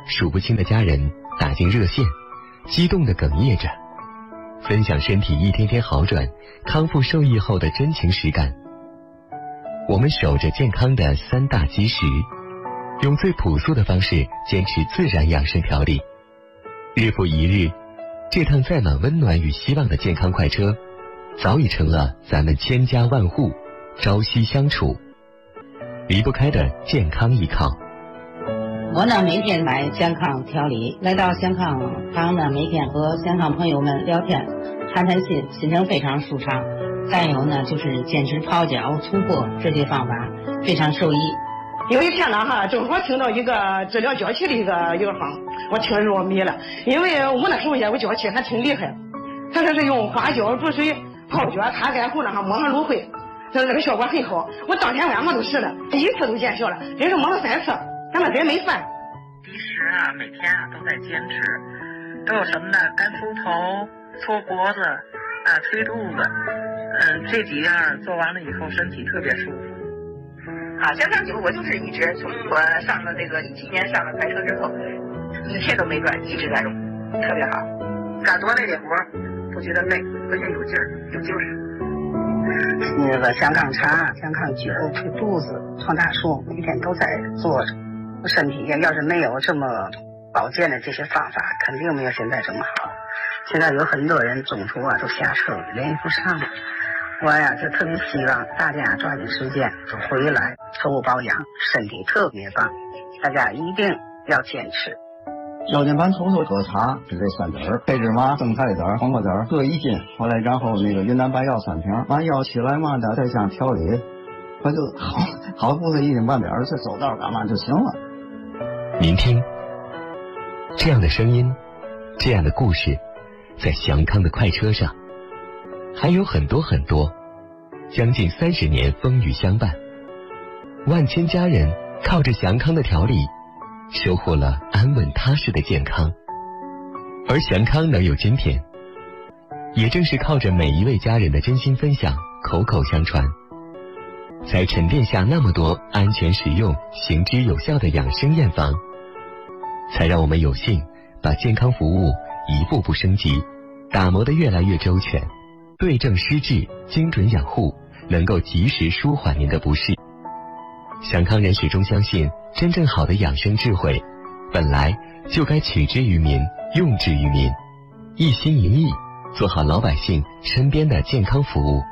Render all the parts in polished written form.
数不清的家人打进热线，激动地哽咽着，分享身体一天天好转、康复受益后的真情实感。我们守着健康的3大基石，用最朴素的方式坚持自然养生调理。日复一日，这趟载满温暖与希望的健康快车，早已成了咱们千家万户朝夕相处、离不开的健康依靠。 我呢，每天来健康调理，来到健康堂呢，每天和健康朋友们聊天，谈谈心，心情非常舒畅。再有呢，就是坚持泡脚、粗活这些方法，非常受益。 有一天呢，正好听到一个治疗脚气的一个方，我听着我迷了，因为我那时候也有脚气，还挺厉害。他说是用花椒煮水泡脚，擦干后让抹上芦荟，这个效果很好。我当天晚上都试了，一次都见效了，真是抹了3次，咱们真没犯。 其实啊，每天啊都在坚持，都有什么呢？干粗头、搓脖子啊、推肚子，这几样做完了以后，身体特别舒服。 香肠酒我就是一直从我上了这个17年上了快车之后，一天都没断，一直在用，特别好。干多累的活不觉得累，而且有劲儿，有精神。 那个香肠茶、香肠酒、推肚子、胖大树，每天都在做着。我身体要是没有这么保健的这些方法，肯定没有现在这么好。现在有很多人中途都下车联系不上。我呀，就特别希望大家抓紧时间就回来头保养，身体特别棒，大家一定要坚持。 腰间盘突出喝茶是这3籽儿，黑芝麻、生菜籽儿、黄瓜籽儿各1斤，后来然后那个云南白药3瓶，完药起来嘛的再加调理，我就好不是1斤半点儿，这走道干嘛就行了。 您听，这样的声音，这样的故事，在祥康的快车上。还有很多很多，将近30年风雨相伴，万千家人靠着祥康的调理，收获了安稳踏实的健康。而祥康能有今天，也正是靠着每一位家人的真心分享、口口相传，才沉淀下那么多安全实用、行之有效的养生验方，才让我们有幸把健康服务一步步升级，打磨得越来越周全。对症施治，精准养护，能够及时舒缓您的不适。祥康人始终相信，真正好的养生智慧，本来就该取之于民，用之于民，一心一意做好老百姓身边的健康服务。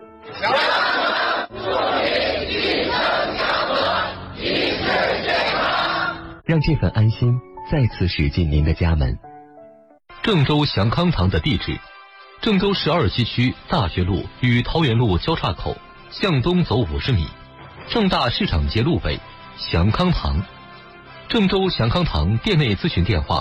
让这份安心再次驶进您的家门。 郑州祥康堂的地址：郑州市2西区大学路与桃园路交叉口，向东走50米，正大市场街路北，祥康堂。郑州祥康堂店内咨询电话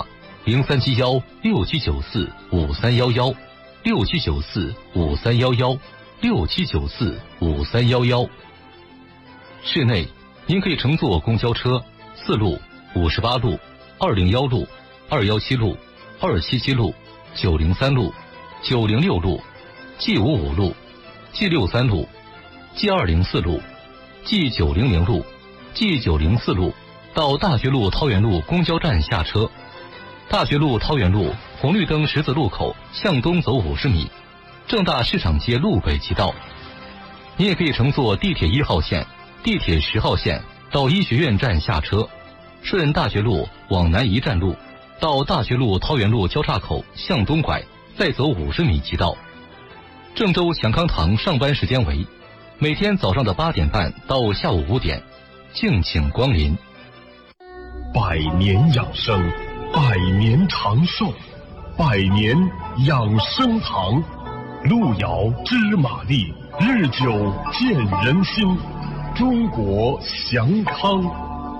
：0371-6794-5311，6794-5311，6794-5311。市内您可以乘坐公交车4路、58路、201路、217路、277路、903路、906路、G55路、G63路、G204路、G900路、G904路到大学路桃园路公交站下车。大学路桃园路红绿灯十字路口向东走50米，正大市场街路北即到。你也可以乘坐地铁1号线、地铁10号线到医学院站下车，顺大学路往南1站路到大学路桃园路交叉口向东拐，再走50米即到。郑州祥康堂上班时间为每天早上的8点半到下午5点，敬请光临。 100年养生，100年长寿，100年养生堂，路遥知马力，日久见人心，中国祥康。